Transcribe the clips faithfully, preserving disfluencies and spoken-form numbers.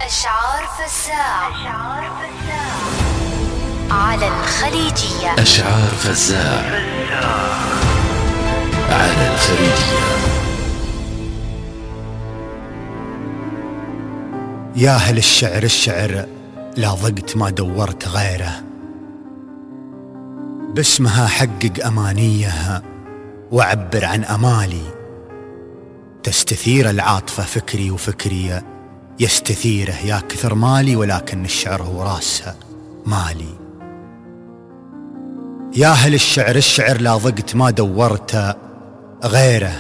أشعار فزاع على الخليجية. أشعار فزاع على الخليجية. يا أهل الشعر الشعر لا ضقت ما دورت غيره، باسمها حقق أمانيها وعبر عن أمالي. تستثير العاطفة فكري وفكري يستثيره، يا كثر مالي ولكن الشعر هو راسها مالي. يا أهل الشعر الشعر لا ضقت ما دورت غيره،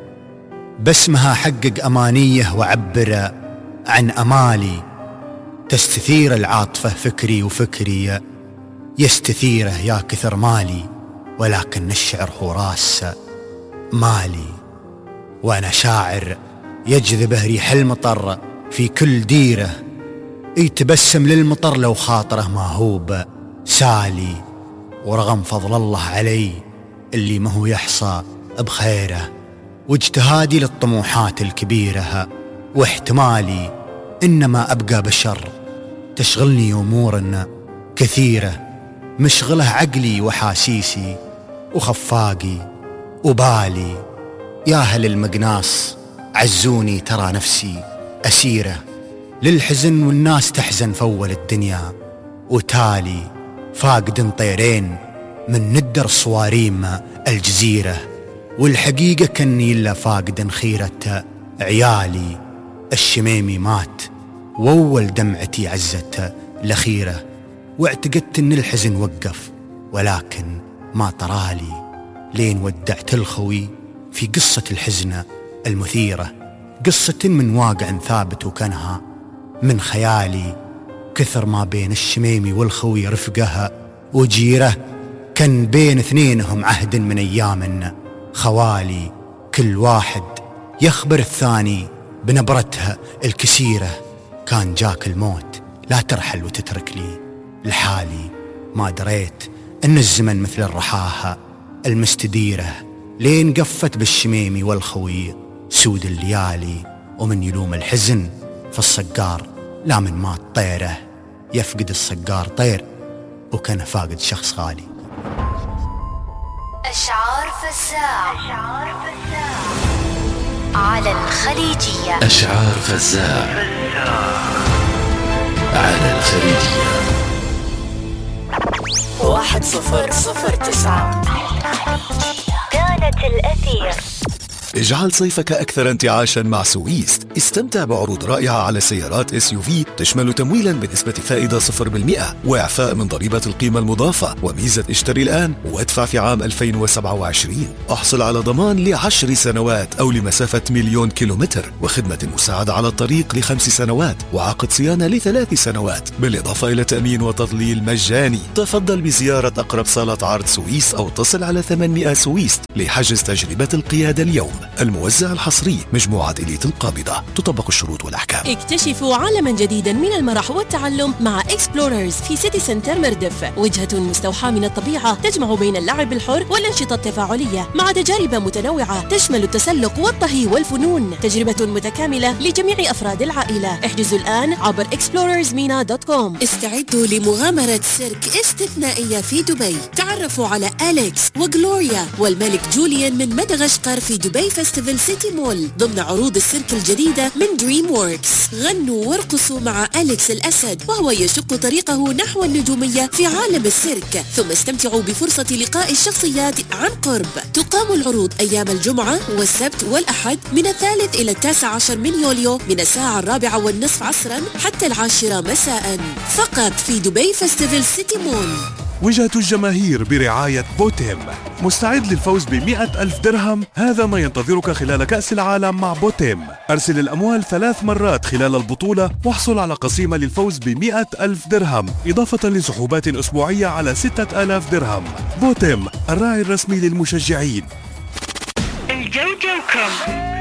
باسمها حقق أمانيه وعبر عن أمالي. تستثير العاطفة فكري وفكري يستثيره، يا كثر مالي ولكن الشعر هو راس مالي. وأنا شاعر يجذبه ريح المطر في كل ديره، يتبسم للمطر لو خاطره ما هو سالي. ورغم فضل الله علي اللي ما هو يحصى بخيره، واجتهادي للطموحات الكبيرة واحتمالي، إنما أبقى بشر تشغلني أمور كثيرة، مشغله عقلي وحاسيسي وخفاقي وبالي. يا أهل المقناص عزوني ترى نفسي أسيرة للحزن، والناس تحزن فول الدنيا وتالي. فاقد طيرين من ندر صواريم الجزيرة، والحقيقة كني إلا فاقد خيرة عيالي. الشميمي مات وأول دمعتي عزت لخيرة، واعتقدت إن الحزن وقف ولكن ما طرالي، لين ودعت الخوي في قصة الحزن المثيرة، قصة من واقع ثابت وكانها من خيالي. كثر ما بين الشميمي والخوي رفقها وجيره، كان بين اثنينهم عهد من أيام خوالي. كل واحد يخبر الثاني بنبرتها الكسيرة، كان جاك الموت لا ترحل وتترك لي لحالي. ما دريت أن الزمن مثل الرحاها المستديرة، لين قفت بالشميمي والخوي سود الليالي. ومن يلوم الحزن في الصقار لا من مات طيره، يفقد الصقار طير وكان فاقد شخص غالي. أشعار فزاع على الخليجية. أشعار فزاع على الخليجية. واحد صفر صفر تسعة كانت الأثير. اجعل صيفك أكثر انتعاشاً مع سويست. استمتع بعروض رائعة على سيارات اس يو في تشمل تمويلاً بنسبة فائدة صفر بالمئة وإعفاء من ضريبة القيمة المضافة، وميزة اشتري الآن وادفع في عام ألفين وسبعة وعشرين. احصل على ضمان لعشر سنوات أو لمسافة مليون كيلومتر، وخدمة مساعدة على الطريق لخمس سنوات، وعقد صيانة لثلاث سنوات، بالإضافة إلى تأمين وتضليل مجاني. تفضل بزيارة أقرب صالة عرض سويس أو اتصل على ثمانمئة سويست لحجز تجربة القيادة اليوم. الموزع الحصري مجموعة إليت القابضة، تطبق الشروط والأحكام. اكتشفوا عالما جديدا من المرح والتعلم مع إكسبلوررز في سيتي سنتر مردف، وجهة مستوحاة من الطبيعة تجمع بين اللعب الحر والأنشطة التفاعلية مع تجارب متنوعة تشمل التسلق والطهي والفنون. تجربة متكاملة لجميع أفراد العائلة. احجزوا الآن عبر إكسبلوررز مينا دوت كوم. استعدوا لمغامرة سيرك استثنائية في دبي. تعرفوا على أليكس وغلوريا والملك جوليان من مدغشقر في دبي فيستيفال سيتي مول ضمن عروض السيرك الجديدة من دريم ووركس. غنوا وارقصوا مع أليكس الأسد وهو يشق طريقه نحو النجومية في عالم السيرك، ثم استمتعوا بفرصة لقاء الشخصيات عن قرب. تقام العروض أيام الجمعة والسبت والأحد من الثالث إلى التاسع عشر من يوليو من الساعة الرابعة والنصف عصرا حتى العاشرة مساء، فقط في دبي فيستيفال سيتي مول. وجهة الجماهير برعاية بوتيم. مستعد للفوز بمئة ألف درهم؟ هذا ما ينتظرك خلال كأس العالم مع بوتيم. أرسل الأموال ثلاث مرات خلال البطولة واحصل على قسيمة للفوز بمئة ألف درهم، إضافة لسحوبات أسبوعية على ستة آلاف درهم. بوتيم، الراعي الرسمي للمشجعين. الجوجو كوم.